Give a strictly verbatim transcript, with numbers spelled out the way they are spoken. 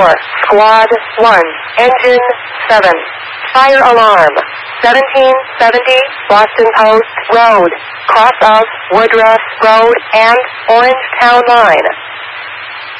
four, Squad one, Engine seven. Fire alarm. seventeen seventy, Boston Post Road, cross of Woodruff Road and Orangetown Line.